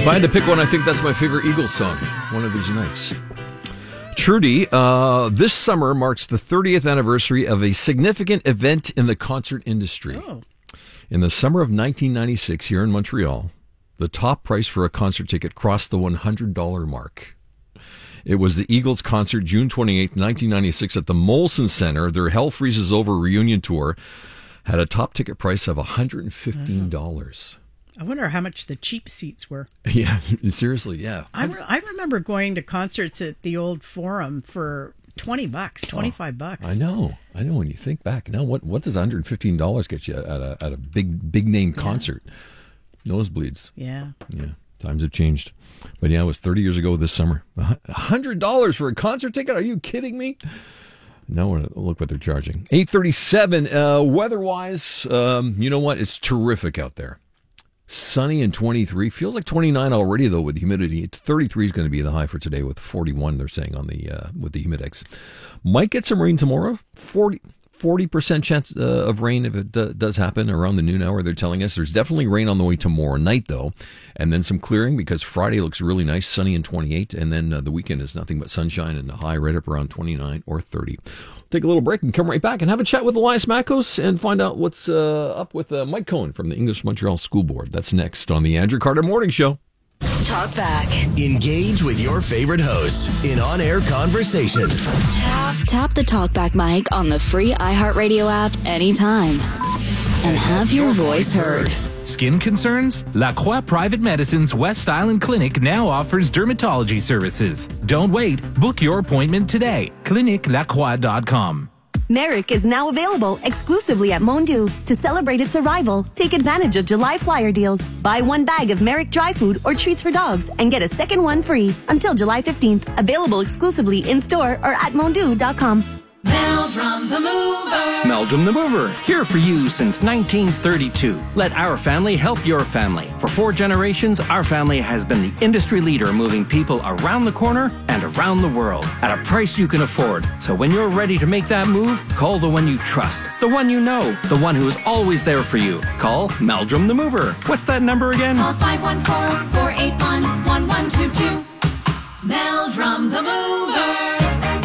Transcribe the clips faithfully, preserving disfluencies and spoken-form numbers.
If I had to pick one, I think that's my favorite Eagles song, One of These Nights. Trudy, uh, this summer marks the thirtieth anniversary of a significant event in the concert industry. Oh. In the summer of nineteen ninety-six, here in Montreal, the top price for a concert ticket crossed the one hundred dollars mark. It was the Eagles concert June twenty-eighth, nineteen ninety-six at the Molson Center. Their Hell Freezes Over reunion tour had a top ticket price of one hundred fifteen dollars. I wonder how much the cheap seats were. Yeah, seriously, yeah. I, re- I remember going to concerts at the old Forum for twenty bucks, twenty-five oh, bucks. I know. I know when you think back. Now, what, what does one hundred fifteen dollars get you at a, at a big, big name yeah. concert? Nosebleeds. Yeah. Yeah. Times have changed. But yeah, it was thirty years ago this summer. one hundred dollars for a concert ticket? Are you kidding me? Now look what they're charging. eight thirty-seven, uh, weather-wise, um, you know what? It's terrific out there. Sunny and twenty-three. Feels like twenty-nine already, though, with the humidity. thirty-three is going to be the high for today with forty-one, they're saying, on the uh, with the humidex. Might get some rain tomorrow. forty percent chance uh, of rain if it d- does happen around the noon hour, they're telling us. There's definitely rain on the way tomorrow night, though. And then some clearing because Friday looks really nice, sunny and twenty-eight. And then uh, the weekend is nothing but sunshine and a high right up around twenty-nine or thirty. Take a little break and come right back and have a chat with Elias Makos and find out what's uh, up with uh, Mike Cohen from the English Montreal School Board. That's next on the Andrew Carter Morning Show. Talk back. Engage with your favorite hosts in on-air conversation. Tap, tap the Talkback mic on the free iHeartRadio app anytime. And have your voice heard. Skin concerns? La Croix Private Medicine's West Island Clinic now offers dermatology services. Don't wait. Book your appointment today. clinic la croix dot com. Merrick is now available exclusively at Mondu. To celebrate its arrival, take advantage of July flyer deals. Buy one bag of Merrick dry food or treats for dogs and get a second one free until July fifteenth. Available exclusively in-store or at mondu dot com. Meldrum the Mover. Meldrum the Mover, here for you since nineteen thirty-two. Let our family help your family. For four generations, our family has been the industry leader moving people around the corner and around the world at a price you can afford. So when you're ready to make that move, call the one you trust, the one you know, the one who is always there for you. Call Meldrum the Mover. What's that number again? Call five one four, four eight one, one one two two. Meldrum the Mover.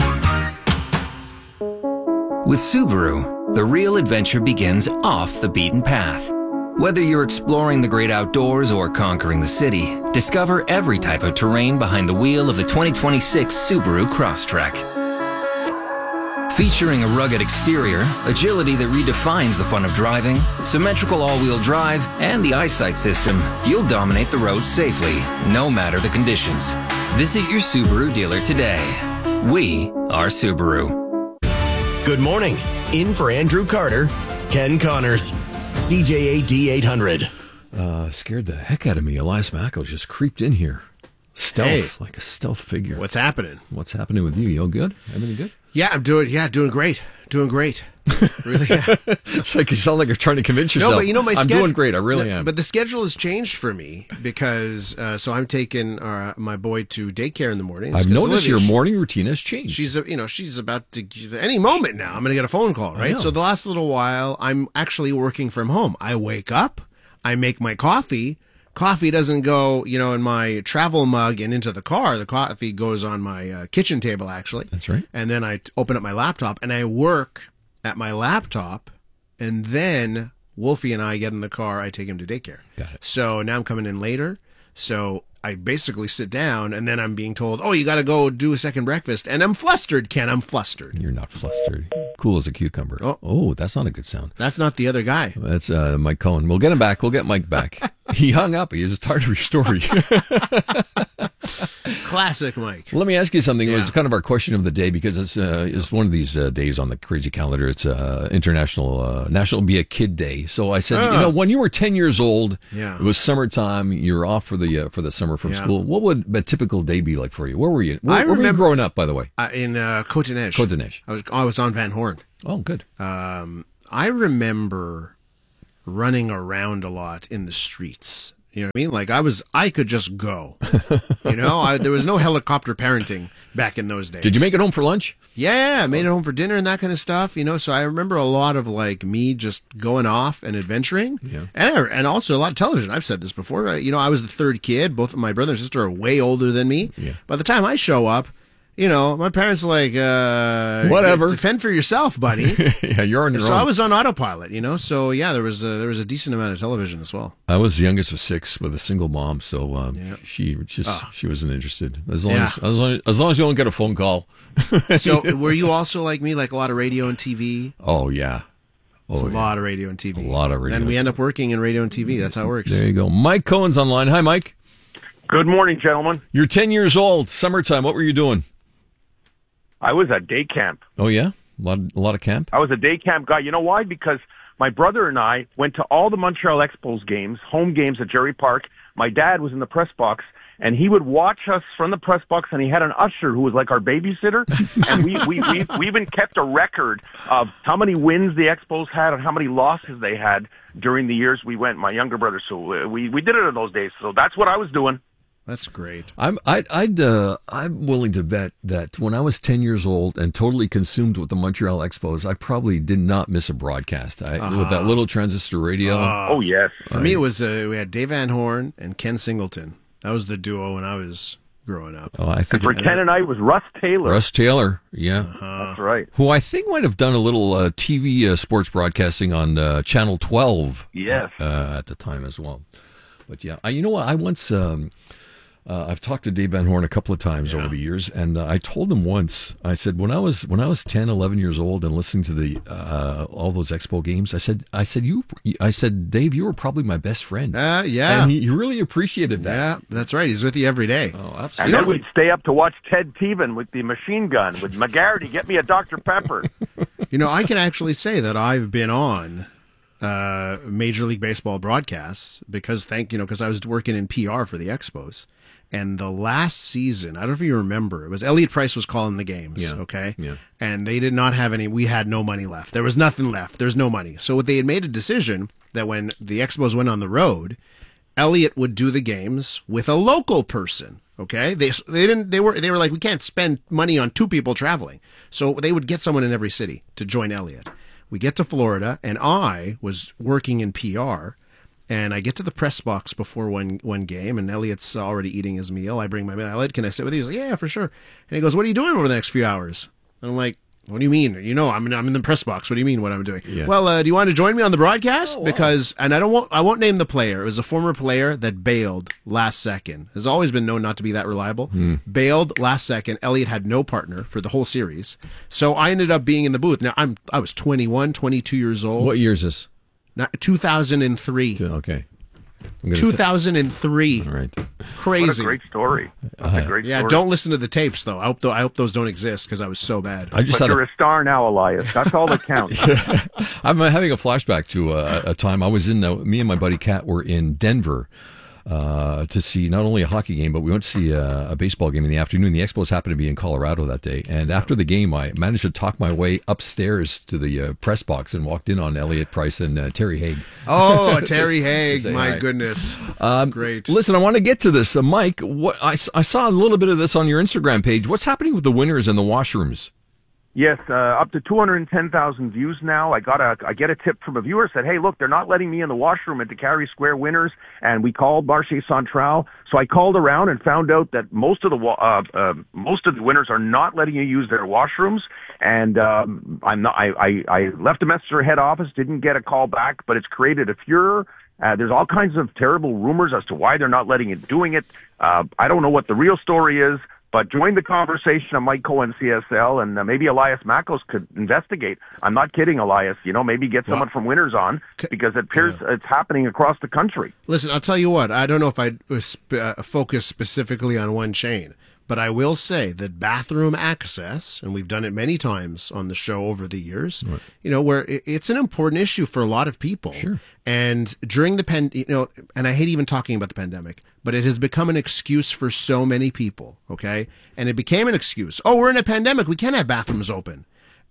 With Subaru, the real adventure begins off the beaten path. Whether you're exploring the great outdoors or conquering the city, discover every type of terrain behind the wheel of the twenty twenty-six Subaru Crosstrek. Featuring a rugged exterior, agility that redefines the fun of driving, symmetrical all-wheel drive, and the eyesight system, you'll dominate the road safely, no matter the conditions. Visit your Subaru dealer today. We are Subaru. Good morning. In for Andrew Carter, Ken Connors, C J A D eight hundred. Uh, scared the heck out of me. Elias Makos just creeped in here. Stealth, Hey. like a stealth figure. What's happening? What's happening with you? You all good? Everything good? Yeah, I'm doing. Yeah, doing great. Doing great. Really? Yeah. It's like you sound like you're trying to convince yourself. No, but you know my I'm schedule. doing great. I really Yeah, am. But the schedule has changed for me because uh, so I'm taking uh, my boy to daycare in the morning. I've noticed your morning routine has changed. She's a, you know she's about to any moment now. I'm going to get a phone call, right? So the last little while, I'm actually working from home. I wake up, I make my coffee. Coffee doesn't go, you know, in my travel mug and into the car. The coffee goes on my uh, kitchen table, actually. That's right. And then I t- open up my laptop and I work at my laptop. And then Wolfie and I get in the car. I take him to daycare. Got it. So now I'm coming in later. So I basically sit down and then I'm being told, oh, you got to go do a second breakfast. And I'm flustered, Ken. I'm flustered. You're not flustered. Cool as a cucumber. Oh, oh that's not a good sound. That's not the other guy. That's uh, Mike Cohen. We'll get him back. We'll get Mike back. He hung up. He was tired of your story. Classic Mike. Let me ask you something. Yeah. It was kind of our question of the day because it's uh, it's one of these uh, days on the crazy calendar. It's uh, International uh, National Be a Kid Day. So I said, Oh. you know, when you were ten years old, Yeah. it was summertime. You were off for the uh, for the summer from Yeah. school. What would a typical day be like for you? Where were you? Where, I where were you remember- growing up, by the way? Uh, in uh, Cotoneige. Cotoneige. I was I was on Van Horn. Oh, good. Um, I remember running around a lot in the streets You know what I mean? Like I was, I could just go. You know, I, there was no helicopter parenting back in those days. Did you make it home for lunch? Yeah, I made it home for dinner and that kind of stuff. You know, so I remember a lot of like me just going off and adventuring. Yeah. And, and also a lot of television. I've said this before. You know, I was the third kid. Both of my brother and sister are way older than me. Yeah. By the time I show up, you know, my parents are like, uh, whatever. Fend for yourself, buddy. Yeah, you're on your so own. I was on autopilot, you know. So yeah, there was a, there was a decent amount of television as well. I was the youngest of six with a single mom, so um, Yeah. she just Oh. she wasn't interested. As long Yeah. as as long, as long as you don't get a phone call. So were you also like me, like a lot of radio and T V? Oh yeah, It's oh a yeah. lot of radio and T V. A lot of radio. And we end up working in radio and T V. That's how it works. There you go. Mike Cohen's online. Hi, Mike. Good morning, gentlemen. You're ten years old. Summertime. What were you doing? I was at day camp. Oh yeah, a lot a lot of camp. I was a day camp guy. You know why? Because my brother and I went to all the Montreal Expos games, home games at Jerry Park. My dad was in the press box, and he would watch us from the press box, and he had an usher who was like our babysitter. And we, we, we, we even kept a record of how many wins the Expos had and how many losses they had during the years we went, my younger brother. So we, we did it in those days. So that's what I was doing. That's great. I'm I'd, I'd uh, I'm willing to bet that when I was ten years old and totally consumed with the Montreal Expos, I probably did not miss a broadcast. I, Uh-huh. With that little transistor radio. Uh, Oh, yes. For me, it was uh, we had Dave Van Horn and Ken Singleton. That was the duo when I was growing up. Oh, I And think for Ken and I, it was Russ Taylor. Russ Taylor. Yeah. That's right. Who I think might have done a little uh, T V uh, sports broadcasting on uh, Channel twelve. Yes. Uh, at the time as well. But yeah, I, you know what? I once um, uh, I've talked to Dave Van Horn a couple of times over the years, and uh, I told him once. I said when I was when I was ten, eleven years old and listening to the uh, all those Expo games, I said I said you I said Dave, you were probably my best friend. Uh, yeah. And he, he really appreciated that. Yeah, that's right. He's with you every day. Oh, And absolutely. then we'd stay up to watch Ted Teven with the machine gun with McGarity. Get me a Doctor Pepper. You know, I can actually say that I've been on uh, Major League Baseball broadcasts because thank you know because I was working in P R for the Expos, and the last season, I don't know if you remember, it was Elliot Price was calling the games. Yeah. Okay, Yeah. and they did not have any. We had no money left. There was nothing left. There's no money. So they had made a decision that when the Expos went on the road, Elliot would do the games with a local person. Okay, they they didn't they were they were like we can't spend money on two people traveling, so they would get someone in every city to join Elliot. We get to Florida, and I was working in P R, and I get to the press box before one one game, and Elliot's already eating his meal. I bring my meal. Elliot, can I sit with you? He's like, yeah, for sure. And he goes, what are you doing over the next few hours? And I'm like, what do you mean? You know, I'm in, I'm in the press box. What do you mean? What I'm doing? Yeah. Well, uh, do you want to join me on the broadcast? Because, and I don't want, I won't name the player. It was a former player that bailed last second. Has always been known not to be that reliable. Bailed last second. Elliot had no partner for the whole series, so I ended up being in the booth. Now I'm, I was twenty-one, twenty-two years old. What year is this? Not, two thousand three. Okay. I'm gonna two thousand three. All right. Crazy. What a great story. That's a great Yeah, story. don't listen to the tapes though. I hope th- I hope those don't exist because I was so bad. I just But had you're a, a star now, Elias. That's all that counts. I'm having a flashback to a, a time I was in. Uh, me and my buddy Kat were in Denver uh, to see not only a hockey game, but we went to see a, a baseball game in the afternoon. The Expos happened to be in Colorado that day, and after the game, I managed to talk my way upstairs to the uh, press box and walked in on Elliot Price and uh, Terry Haig. Oh, Terry Haig! say My hi. goodness, Um, great. Listen, I want to get to this, uh, Mike. What I, s- I saw a little bit of this on your Instagram page. What's happening with the winners and the washrooms? Yes, uh, up to two hundred ten thousand views now. I got a, I get a tip from a viewer said, "Hey, look, they're not letting me in the washroom at the Carey Square Winners," and we called Marché Central. So I called around and found out that most of the wa- uh, uh, most of the winners are not letting you use their washrooms. And um, I'm not. I, I, I left a message to head office, didn't get a call back, but it's created a furor. Uh, there's all kinds of terrible rumors as to why they're not letting it doing it. Uh, I don't know what the real story is. But join the conversation of Mike Cohen, C S L, and uh, maybe Elias Makos could investigate. I'm not kidding, Elias. You know, maybe get someone from Winners on because it appears it's happening across the country. Listen, I'll tell you what. I don't know if I'd uh, sp- uh, focus specifically on one chain, but I will say that bathroom access, and we've done it many times on the show over the years, you know, where it, it's an important issue for a lot of people. Sure. And during the pen, you know, and I hate even talking about the pandemic, but it has become an excuse for so many people. Okay, and it became an excuse. Oh, we're in a pandemic. We can't have bathrooms open.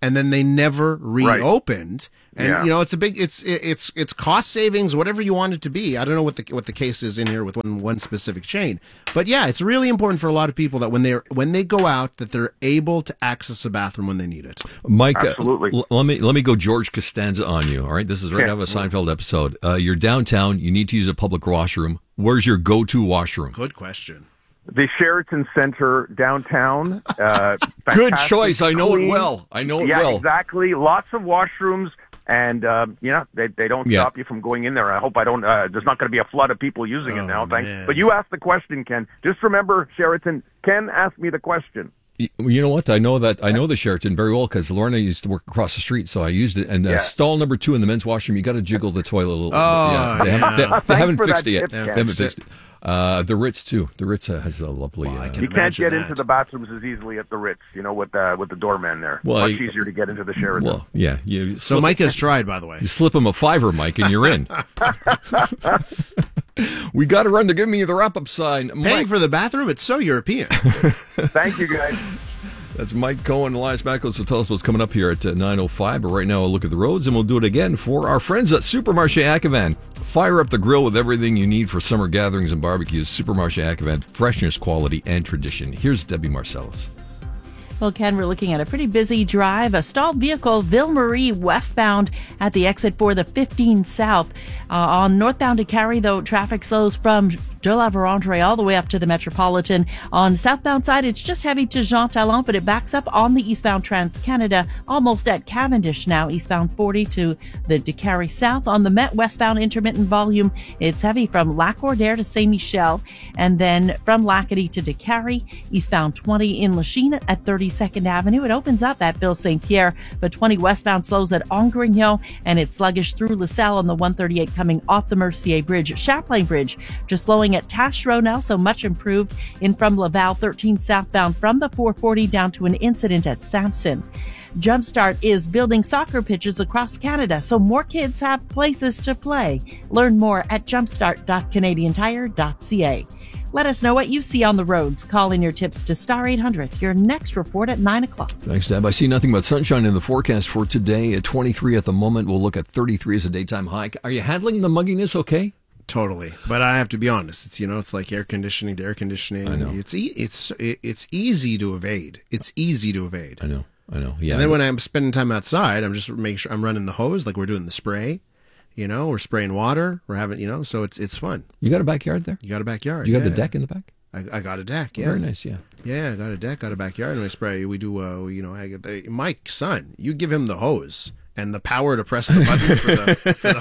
and then they never reopened. And Yeah. you know, it's a big, it's it's it's cost savings, whatever you want it to be. I don't know what the what the case is in here with one one specific chain, but yeah, it's really important for a lot of people that when they are when they go out, that they're able to access a bathroom when they need it. Mike, uh, Absolutely. l- let me let me go George Costanza on you. All right, this is right Okay. out of a Seinfeld episode. Uh, you're downtown. You need to use a public washroom. Where's your go-to washroom? Good question. The Sheraton Center downtown. Uh, Good fantastic, choice. I know it clean. well. I know it yeah, well. exactly. Lots of washrooms, and uh, you know they they don't Yeah. stop you from going in there. I hope I don't. Uh, there's not going to be a flood of people using it Oh, now. Thanks. man. But you asked the question, Ken. Just remember, Sheraton. Ken asked me the question. Y- You know what? I know that I know the Sheraton very well because Lorna used to work across the street, so I used it. And uh, Yeah. stall number two in the men's washroom, you got to jiggle the toilet a little. Oh, bit. Yeah, they yeah. haven't, they, they Thanks haven't for fixed that it yet. tip, They Ken. haven't Fixed fixed it. Uh, the Ritz too. The Ritz uh, has a lovely. Well, I uh, can You can't imagine get that. into the bathrooms as easily at the Ritz, you know, with uh, with the doorman there. Well, Much I- easier to get into the Sheraton. well, yeah. You So slip, Mike has tried, by the way. you slip him a fiver, Mike, and you're in. We got to run to give me the wrap-up sign. Paying Mike, for the bathroom, it's so European. Thank you, guys. that's Mike Cohen and Elias Mackles. So tell us what's coming up here at uh, nine oh five. But right now, we'll look at the roads, and we'll do it again for our friends at Supermarché Akavan. Fire up the grill with everything you need for summer gatherings and barbecues. Supermarché Akavan, freshness, quality, and tradition. Here's Debbie Marcellus. Well, Ken, we're looking at a pretty busy drive. A stalled vehicle, Ville Marie westbound at the exit for the fifteen South. Uh, on northbound to Cary, though, traffic slows from de la Vérendrye all the way up to the Metropolitan. On southbound side, it's just heavy to Jean Talon, but it backs up on the eastbound Trans-Canada, almost at Cavendish now, eastbound forty to the de Cary South. On the Met westbound intermittent volume, it's heavy from Lac-Ordère to Saint-Michel, and then from Lackady to de Cary, eastbound twenty in Lachine at thirty-second Avenue. It opens up at Bill Saint Pierre, but twenty westbound slows at Angrignon, and it's sluggish through LaSalle on the one thirty-eight coming off the Mercier Bridge. Champlain Bridge just slowing at Taschereau now, so much improved. In from Laval, thirteen southbound from the four forty down to an incident at Sampson. Jumpstart is building soccer pitches across Canada so more kids have places to play. Learn more at jumpstart dot canadian tire dot c a. Let us know what you see on the roads. Call in your tips to Star eight hundred. Your next report at nine o'clock. Thanks, Deb. I see nothing but sunshine in the forecast for today. At twenty-three at the moment, we'll look at thirty-three as a daytime high. Are you handling the mugginess okay? Totally, but I have to be honest. It's you know, it's like air conditioning to air conditioning. I know. It's e- it's it's easy to evade. It's easy to evade. I know. I know. Yeah. And then when I'm spending time outside, I'm just making sure I'm running the hose, like we're doing the spray. You know, we're spraying water. We're having, you know, so it's it's fun. You got a backyard there? You got a backyard. You got yeah. the deck in the back? I, I got a deck. Yeah, Very nice. Yeah. Yeah, I got a deck, got a backyard, and we spray. We do, uh, you know, I get the Mike son. You give him the hose and the power to press the button for the for the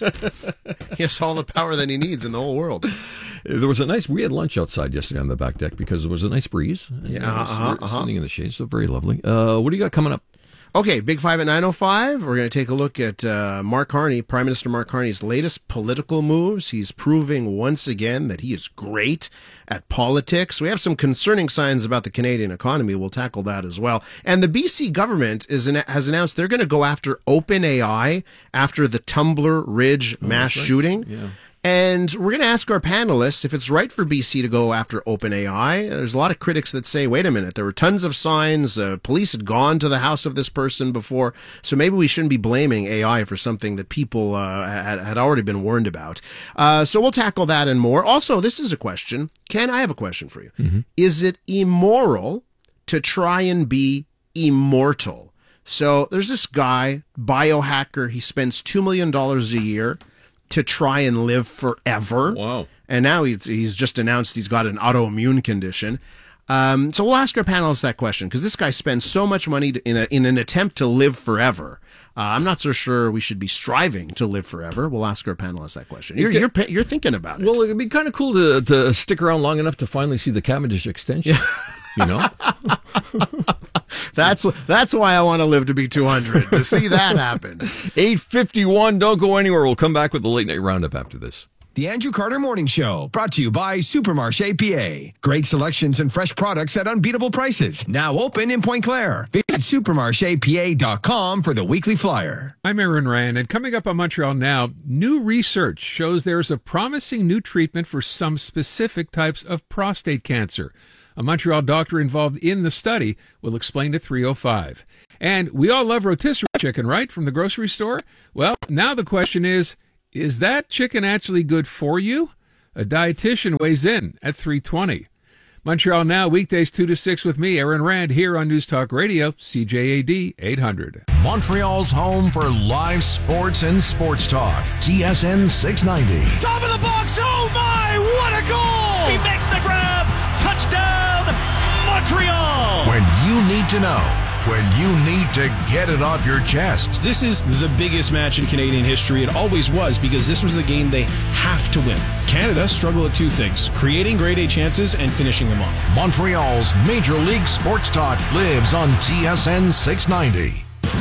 hose. He has all the power that he needs in the whole world. There was a nice. We had lunch outside yesterday on the back deck because there was a nice breeze. And, Yeah, uh, uh-huh, we're uh-huh. sitting in the shade, so very lovely. Uh, what do you got coming up? Okay, Big Five at nine oh five. We're going to take a look at uh, Mark Carney, Prime Minister Mark Carney's latest political moves. He's proving once again that he is great at politics. We have some concerning signs about the Canadian economy. We'll tackle that as well. And the B C government is has announced they're going to go after OpenAI after the Tumbler Ridge mass right. shooting. Yeah. And we're going to ask our panelists if it's right for B C to go after OpenAI. There's a lot of critics that say, wait a minute, there were tons of signs. Uh, police had gone to the house of this person before. So maybe we shouldn't be blaming A I for something that people uh, had, had already been warned about. Uh, so we'll tackle that and more. Also, this is a question. Ken, I have a question for you. Mm-hmm. Is it immoral to try and be immortal? So there's this guy, biohacker. He spends two million dollars a year to try and live forever. Wow. And now he's, he's just announced he's got an autoimmune condition. Um, so we'll ask our panelists that question because this guy spends so much money to, in, a, in an attempt to live forever. Uh, I'm not so sure we should be striving to live forever. We'll ask our panelists that question. You're, you're, you're thinking about it. Well, it'd be kind of cool to, to stick around long enough to finally see the Cavendish extension. You know? That's that's why I want to live to be two hundred, to see that happen. eight fifty-one, don't go anywhere. We'll come back with the late night roundup after this. The Andrew Carter Morning Show, brought to you by Supermarché P A. Great selections and fresh products at unbeatable prices. Now open in Point Claire. Visit supermarché p a dot com for the weekly flyer. I'm Aaron Ryan, and coming up on Montreal Now, new research shows there's a promising new treatment for some specific types of prostate cancer. A Montreal doctor involved in the study will explain to three oh five. And we all love rotisserie chicken, right, from the grocery store? Well, now the question is, is that chicken actually good for you? A dietitian weighs in at three twenty. Montreal Now, weekdays two to six with me, Aaron Rand, here on News Talk Radio, C J A D eight hundred. Montreal's home for live sports and sports talk. T S N six ninety. Top of the box. Oh, my. What a goal. He makes the grab. Touchdown, Montreal. When you need to know. When you need to get it off your chest. This is the biggest match in Canadian history. It always was, because this was the game they have to win. Canada struggle at two things: creating grade A chances and finishing them off. Montreal's Major League Sports Talk lives on T S N six ninety.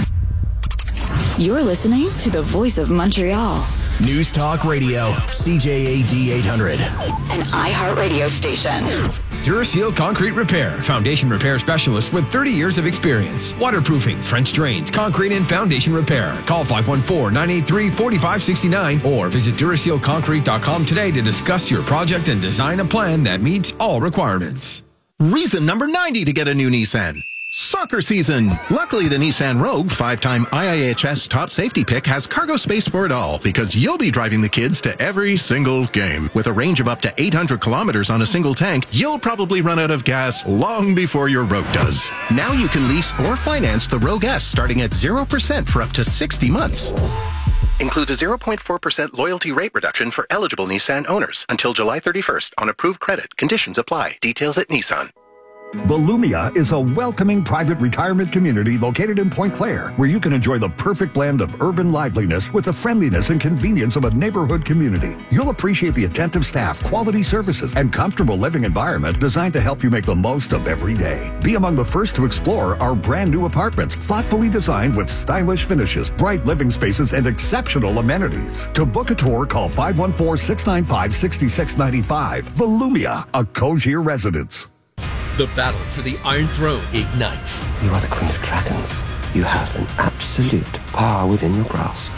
You're listening to the voice of Montreal. News Talk Radio, C J A D eight hundred. An iHeartRadio station. Duraseal Concrete Repair, foundation repair specialist with thirty years of experience. Waterproofing, French drains, concrete and foundation repair. Call five one four, nine eight three, four five six nine or visit Duraseal Concrete dot com today to discuss your project and design a plan that meets all requirements. Reason number ninety to get a new Nissan. Soccer season. Luckily, the Nissan Rogue, five-time I I H S top safety pick, has cargo space for it all, because you'll be driving the kids to every single game. With a range of up to eight hundred kilometers on a single tank, you'll probably run out of gas long before your Rogue does. Now you can lease or finance the Rogue S starting at zero percent for up to sixty months. Includes a zero point four percent loyalty rate reduction for eligible Nissan owners until July thirty-first on approved credit. Conditions apply. Details at Nissan. Volumia is a welcoming private retirement community located in Point Claire, where you can enjoy the perfect blend of urban liveliness with the friendliness and convenience of a neighborhood community. You'll appreciate the attentive staff, quality services, and comfortable living environment designed to help you make the most of every day. Be among the first to explore our brand new apartments, thoughtfully designed with stylish finishes, bright living spaces, and exceptional amenities. To book a tour, call five one four, six nine five, six six nine five. Volumia, a Cogir residence. The battle for the Iron Throne ignites. You are the Queen of Dragons. You have an absolute power within your grasp.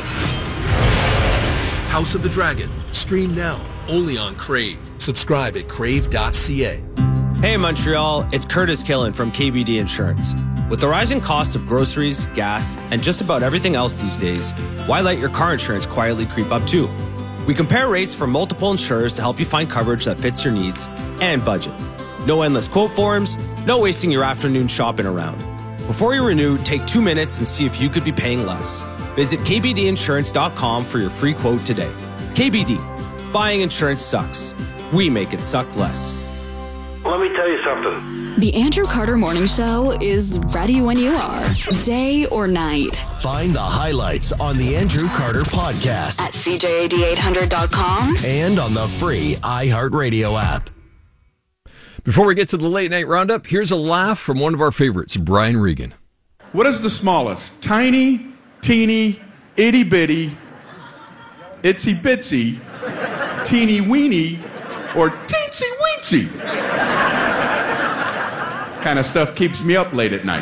House of the Dragon. Stream now, only on Crave. Subscribe at crave dot c a. Hey Montreal, it's Curtis Killen from K B D Insurance. With the rising cost of groceries, gas, and just about everything else these days, why let your car insurance quietly creep up too? We compare rates from multiple insurers to help you find coverage that fits your needs and budget. No endless quote forms, no wasting your afternoon shopping around. Before you renew, take two minutes and see if you could be paying less. Visit k b d insurance dot com for your free quote today. K B D. Buying insurance sucks. We make it suck less. Let me tell you something. The Andrew Carter Morning Show is ready when you are, day or night. Find the highlights on the Andrew Carter podcast at c j a d eight hundred dot com and on the free iHeartRadio app. Before we get to the late night roundup, here's a laugh from one of our favorites, Brian Regan. What is the smallest? Tiny, teeny, itty bitty, itsy bitsy, teeny weeny, or teensy weensy? Kind of stuff keeps me up late at night.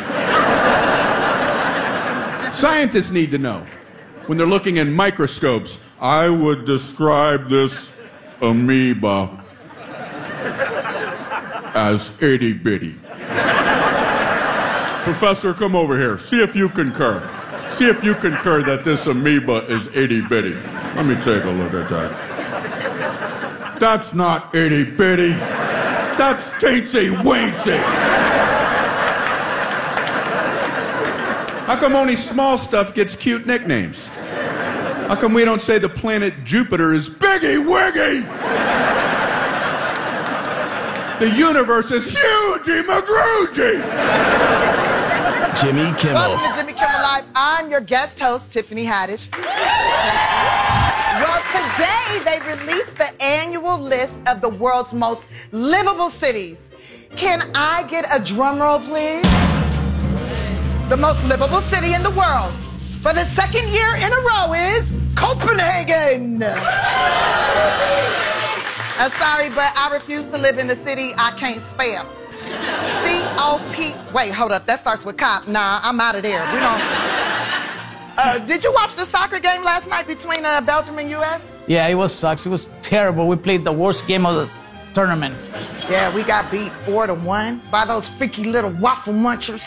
Scientists need to know. When they're looking in microscopes, I would describe this amoeba as itty bitty. Professor, come over here. See if you concur. See if you concur that this amoeba is itty bitty. Let me take a look at that. That's not itty bitty. That's teensy weensy. How come only small stuff gets cute nicknames? How come we don't say the planet Jupiter is Biggie Wiggy? The universe is Hughie McGroogey. Jimmy Kimmel. Welcome to Jimmy Kimmel Live. I'm your guest host, Tiffany Haddish. Well, today they released the annual list of the world's most livable cities. Can I get a drum roll, please? The most livable city in the world for the second year in a row is Copenhagen. I'm sorry, but I refuse to live in a city I can't spell. C O P. Wait, hold up. That starts with cop. Nah, I'm out of there. We don't. Uh, did you watch the soccer game last night between uh, Belgium and U S? Yeah, it was sucks. It was terrible. We played the worst game of the tournament. Yeah, we got beat four to one by those freaky little waffle munchers.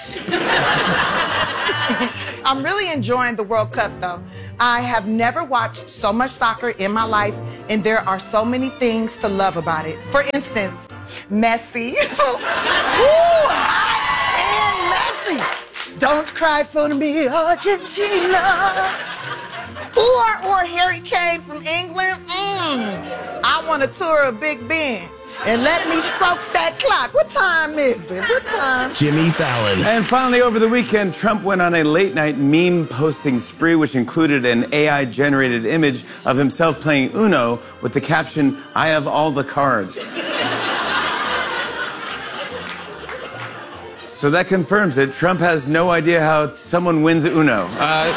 I'm really enjoying the World Cup, though. I have never watched so much soccer in my life, and there are so many things to love about it. For instance, Messi. Ooh, hot and Messi. Don't cry for me, Argentina. Or, or Harry Kane from England. Mm. I want a tour of Big Ben. And let me stroke that clock. What time is it? What time? Jimmy Fallon. And finally, over the weekend, Trump went on a late-night meme posting spree, which included an A I-generated image of himself playing Uno with the caption, "I have all the cards." So that confirms it. Trump has no idea how someone wins Uno. Uh,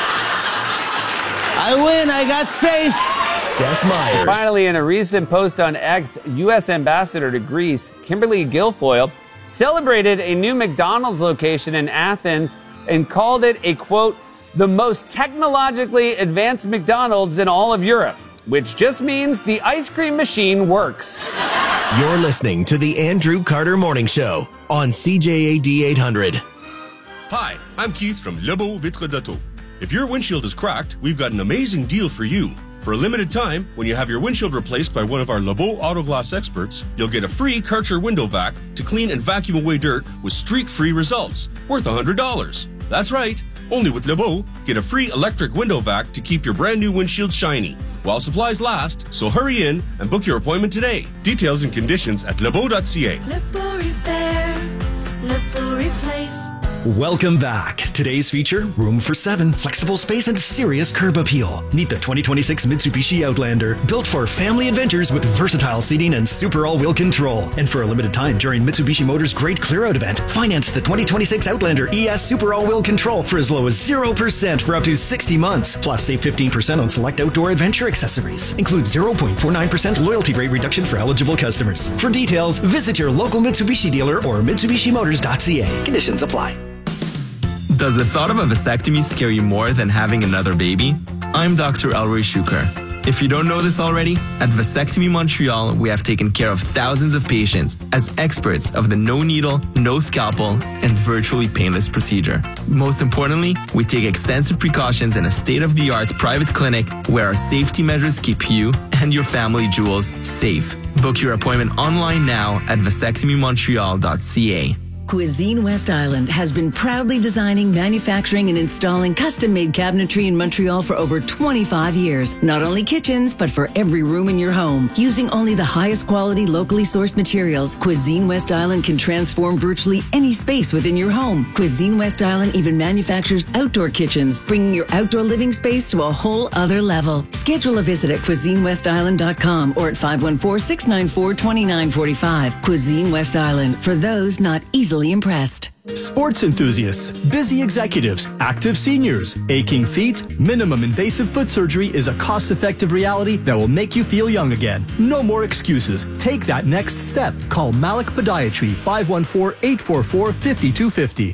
I win. I got face. Seth Meyers. Finally, in a recent post on X, U S Ambassador to Greece, Kimberly Guilfoyle, celebrated a new McDonald's location in Athens and called it a, quote, the most technologically advanced McDonald's in all of Europe, which just means the ice cream machine works. You're listening to the Andrew Carter Morning Show on C J A D eight hundred. Hi, I'm Keith from Le Beau Vitre d'Auto. If your windshield is cracked, we've got an amazing deal for you. For a limited time, when you have your windshield replaced by one of our Le Beau Auto Glass experts, you'll get a free Karcher window vac to clean and vacuum away dirt with streak-free results, worth one hundred dollars. That's right. Only with Le Beau, get a free electric window vac to keep your brand new windshield shiny while supplies last, so hurry in and book your appointment today. Details and conditions at lebeau dot c a. Le Beau Repair, Le Beau Replace. Welcome back. Today's feature, room for seven, flexible space, and serious curb appeal. Meet the twenty twenty-six Mitsubishi Outlander, built for family adventures with versatile seating and super all-wheel control. And for a limited time during Mitsubishi Motors' Great Clear-Out event, finance the twenty twenty-six Outlander E S Super All-Wheel Control for as low as zero percent for up to sixty months. Plus, save fifteen percent on select outdoor adventure accessories. Include zero point four nine percent loyalty rate reduction for eligible customers. For details, visit your local Mitsubishi dealer or Mitsubishi Motors dot c a. Conditions apply. Does the thought of a vasectomy scare you more than having another baby? I'm Doctor Elroy Shuker. If you don't know this already, at Vasectomy Montreal, we have taken care of thousands of patients as experts of the no needle, no scalpel, and virtually painless procedure. Most importantly, we take extensive precautions in a state-of-the-art private clinic where our safety measures keep you and your family jewels safe. Book your appointment online now at vasectomy montreal dot c a. Cuisine West Island has been proudly designing, manufacturing, and installing custom-made cabinetry in Montreal for over twenty-five years. Not only kitchens, but for every room in your home. Using only the highest quality, locally sourced materials, Cuisine West Island can transform virtually any space within your home. Cuisine West Island even manufactures outdoor kitchens, bringing your outdoor living space to a whole other level. Schedule a visit at cuisine west island dot com or at five one four, six nine four, two nine four five. Cuisine West Island, for those not easily impressed. Sports enthusiasts, busy executives, active seniors, aching feet, minimum invasive foot surgery is a cost-effective reality that will make you feel young again. No more excuses. Take that next step. Call Malik Podiatry, five one four, eight four four, five two five zero.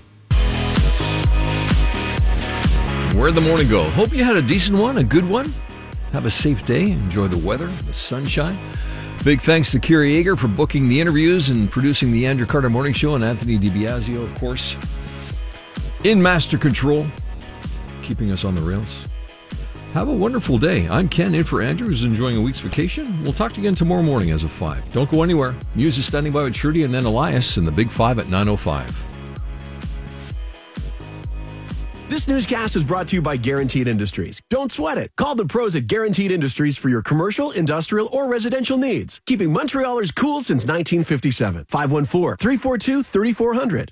Where'd the morning go? Hope you had a decent one, a good one. Have a safe day. Enjoy the weather, the sunshine. Big thanks to Kira Yeager for booking the interviews and producing the Andrew Carter Morning Show, and Anthony DiBiasio, of course, in master control, keeping us on the rails. Have a wonderful day. I'm Ken, in for Andrew, who's enjoying a week's vacation. We'll talk to you again tomorrow morning as of five. Don't go anywhere. Muse is standing by with Trudy and then Elias in the Big Five at nine oh five. This newscast is brought to you by Guaranteed Industries. Don't sweat it. Call the pros at Guaranteed Industries for your commercial, industrial, or residential needs. Keeping Montrealers cool since nineteen fifty-seven. five one four, three four two, three four zero zero.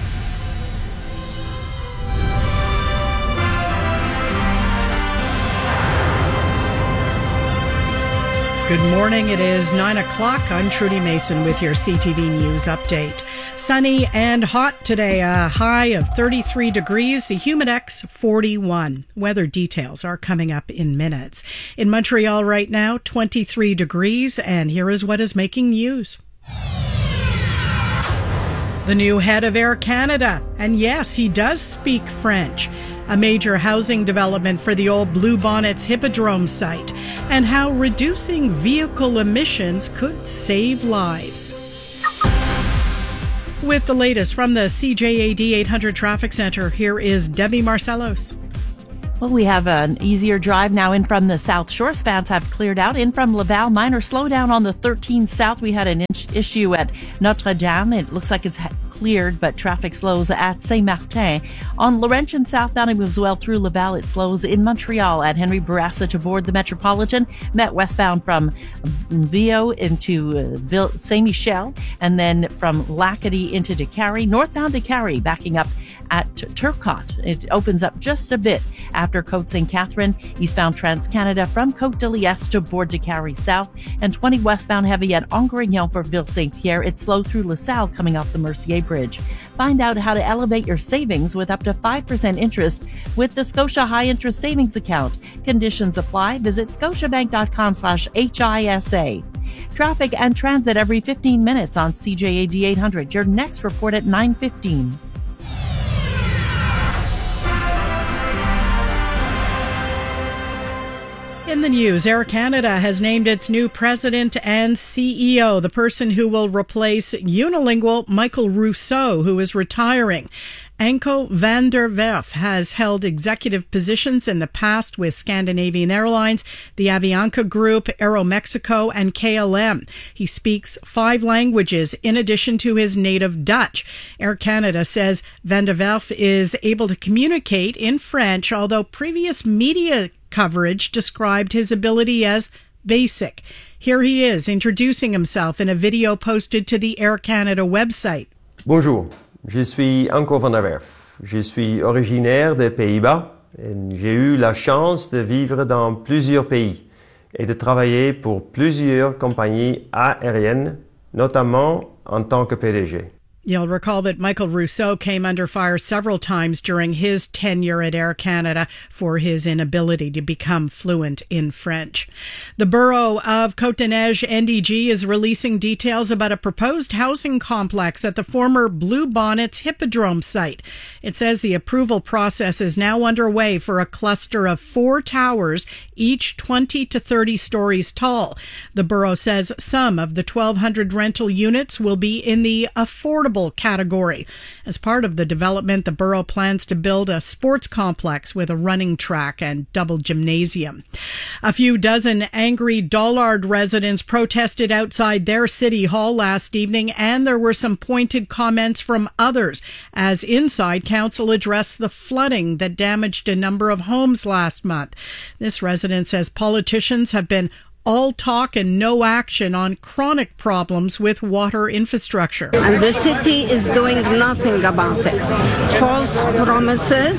Good morning. It is nine o'clock. I'm Trudy Mason with your C T V News update. Sunny and hot today, a high of thirty-three degrees, the Humidex forty-one. Weather details are coming up in minutes. In Montreal right now, twenty-three degrees, and here is what is making news. The new head of Air Canada, and yes, he does speak French. A major housing development for the old Blue Bonnets Hippodrome site, and how reducing vehicle emissions could save lives. With the latest from the C J A D eight hundred Traffic Center, here is Debbie Marcellos. Well, we have an easier drive now in from the South Shore. Spans have cleared out. In from Laval, minor slowdown on the thirteen South. We had an inch issue at Notre Dame. It looks like it's cleared, but traffic slows at Saint-Martin. On Laurentian southbound, it moves well through Laval. It slows in Montreal at Henry Bourassa to board the Metropolitan. Met westbound from Vio into uh, Saint-Michel, and then from Lacadie into Décarie. Northbound Décarie backing up at Turcotte. It opens up just a bit after Côte Saint Catherine. Eastbound Trans-Canada from Côte de Liesse to board Décarie South, and twenty westbound heavy at Angrignon for Ville-Saint-Pierre. It's slow through LaSalle coming off the Mercier Bridge. Find out how to elevate your savings with up to five percent interest with the Scotia High Interest Savings Account. Conditions apply. Visit scotiabank.com slash HISA. Traffic and transit every fifteen minutes on C J A D eight hundred. Your next report at nine fifteen. In the news, Air Canada has named its new president and C E O, the person who will replace unilingual Michael Rousseau, who is retiring. Anko van der Werf has held executive positions in the past with Scandinavian Airlines, the Avianca Group, Aeromexico, and K L M. He speaks five languages in addition to his native Dutch. Air Canada says van der Werf is able to communicate in French, although previous media coverage described his ability as basic. Here he is introducing himself in a video posted to the Air Canada website. Bonjour, je suis Anko van der Werf. Je suis originaire des Pays-Bas et j'ai eu la chance de vivre dans plusieurs pays et de travailler pour plusieurs compagnies aériennes, notamment en tant que P D G. You'll recall that Michael Rousseau came under fire several times during his tenure at Air Canada for his inability to become fluent in French. The borough of Côte-des-Neiges N D G is releasing details about a proposed housing complex at the former Blue Bonnets Hippodrome site. It says the approval process is now underway for a cluster of four towers, each twenty to thirty stories tall. The borough says some of the twelve hundred rental units will be in the affordable category. As part of the development, the borough plans to build a sports complex with a running track and double gymnasium. A few dozen angry Dollard residents protested outside their city hall last evening, and there were some pointed comments from others as inside council addressed the flooding that damaged a number of homes last month. This resident says politicians have been all talk and no action on chronic problems with water infrastructure. And the city is doing nothing about it. False promises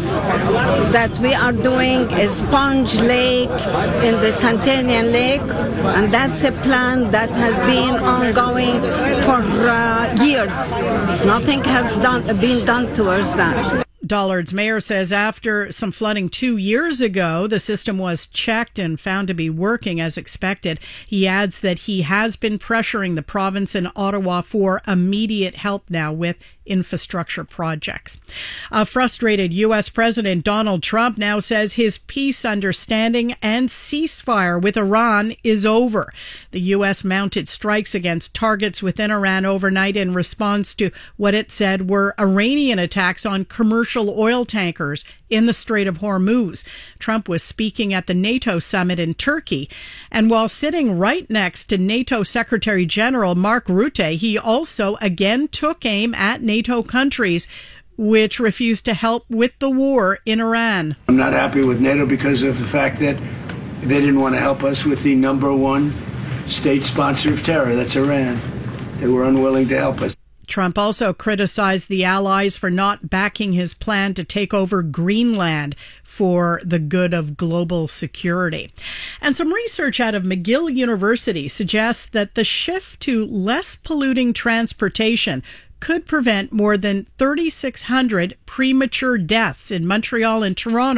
that we are doing a sponge lake in the Centennial Lake, and that's a plan that has been ongoing for uh, years. Nothing has done, been done towards that. Dollard's mayor says after some flooding two years ago, the system was checked and found to be working as expected. He adds that he has been pressuring the province and Ottawa for immediate help now with infrastructure projects. A frustrated U S President Donald Trump now says his peace understanding and ceasefire with Iran is over. The U S mounted strikes against targets within Iran overnight in response to what it said were Iranian attacks on commercial oil tankers in the Strait of Hormuz. Trump was speaking at the NATO summit in Turkey, and while sitting right next to NATO Secretary General Mark Rutte, he also again took aim at NATO countries which refused to help with the war in Iran. I'm not happy with NATO because of the fact that they didn't want to help us with the number one state sponsor of terror, that's Iran. They were unwilling to help us. Trump also criticized the allies for not backing his plan to take over Greenland for the good of global security. And some research out of McGill University suggests that the shift to less polluting transportation could prevent more than thirty-six hundred premature deaths in Montreal and Toronto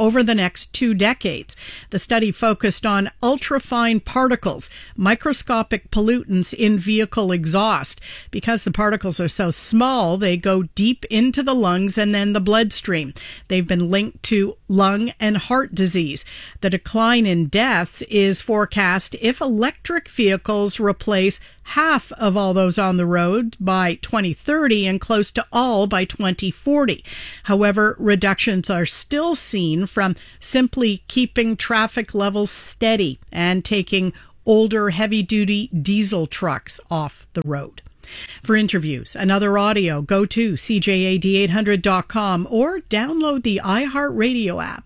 over the next two decades. The study focused on ultrafine particles, microscopic pollutants in vehicle exhaust. Because the particles are so small, they go deep into the lungs and then the bloodstream. They've been linked to lung and heart disease. The decline in deaths is forecast if electric vehicles replace half of all those on the road by twenty thirty and close to all by twenty forty. However, reductions are still seen from simply keeping traffic levels steady and taking older heavy-duty diesel trucks off the road. For interviews and other audio, go to C J A D eight hundred dot com or download the iHeartRadio app.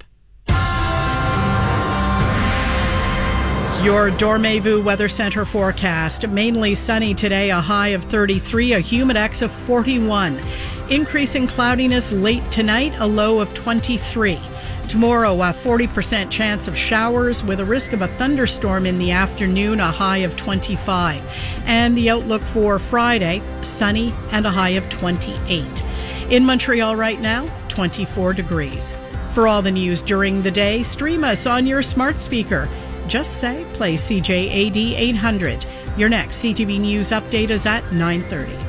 Your Dormevu Weather Center forecast. Mainly sunny today, a high of thirty-three, a humidex of forty-one. Increasing cloudiness late tonight, a low of twenty-three. Tomorrow, a forty percent chance of showers with a risk of a thunderstorm in the afternoon, a high of twenty-five. And the outlook for Friday, sunny and a high of twenty-eight. In Montreal right now, twenty-four degrees. For all the news during the day, stream us on your smart speaker. Just say, play C J A D eight hundred. Your next C T V News update is at nine thirty.